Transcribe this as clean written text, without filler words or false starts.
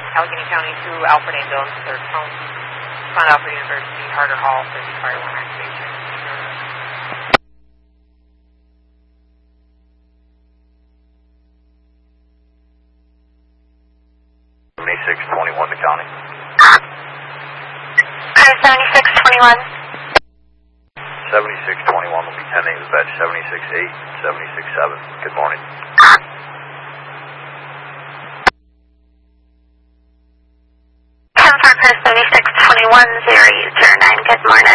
Allegheny County to Alfred Ambulance, third phone. Mount Alfred University, Harder Hall, 30 Fire 1 activation. 7621 to county. 7621. 7621 will be 10 names batch 768, 767. Good morning. Parker 7621, 0 U-turn 9, good morning.